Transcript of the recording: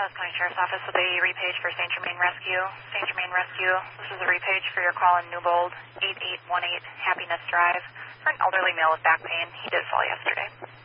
Dallas County Sheriff's Office with a repage for St. Germain Rescue. St. Germain Rescue, this is a repage for your call in Newbold, 8818 Happiness Drive, for an elderly male with back pain. He did fall yesterday.